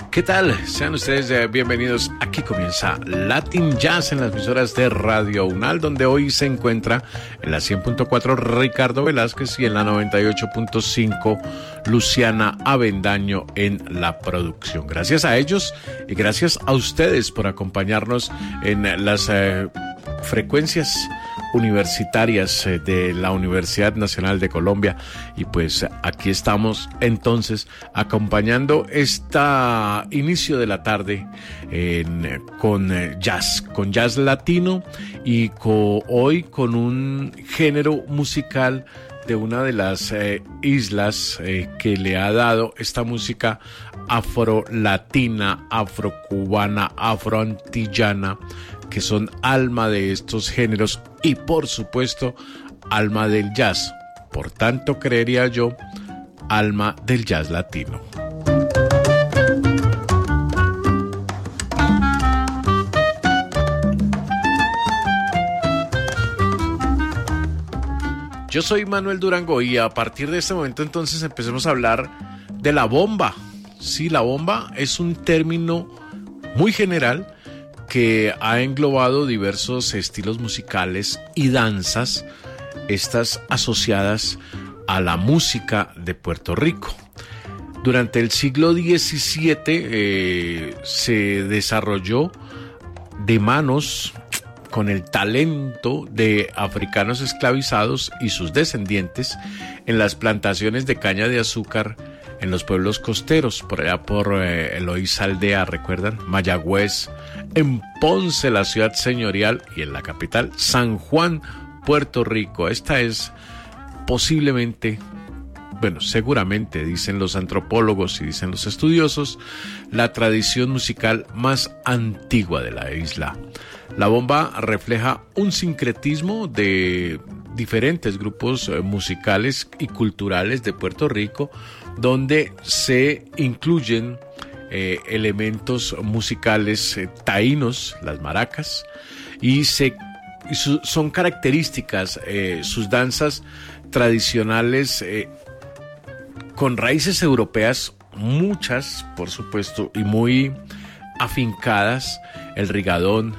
¿Qué tal? Sean ustedes bienvenidos. Aquí comienza Latin Jazz en las emisoras de Radio UNAL, donde hoy se encuentra en la 100.4 Ricardo Velázquez y en la 98.5 Luciana Avendaño en la producción. Gracias a ellos y gracias a ustedes por acompañarnos en las frecuencias universitarias de la Universidad Nacional de Colombia. Y pues aquí estamos entonces acompañando este inicio de la tarde con jazz latino y hoy con un género musical de una de las islas que le ha dado esta música afro-latina, afro-cubana, afro-antillana, que son alma de estos géneros y por supuesto alma del jazz. Por tanto, creería yo, alma del jazz latino. Yo soy Manuel Durango y a partir de este momento entonces empecemos a hablar de la bomba. Sí, la bomba es un término muy general que ha englobado diversos estilos musicales y danzas, estas asociadas a la música de Puerto Rico. Durante el siglo XVII se desarrolló de manos con el talento de africanos esclavizados y sus descendientes en las plantaciones de caña de azúcar en los pueblos costeros, por allá por Eloísa Aldea, ¿recuerdan? Mayagüez, en Ponce, la ciudad señorial, y en la capital, San Juan, Puerto Rico. Esta es posiblemente, bueno, seguramente, dicen los antropólogos y dicen los estudiosos, la tradición musical más antigua de la isla. La bomba refleja un sincretismo de diferentes grupos musicales y culturales de Puerto Rico, donde se incluyen elementos musicales taínos, las maracas, y son características sus danzas tradicionales con raíces europeas, muchas, por supuesto, y muy afincadas: el rigadón,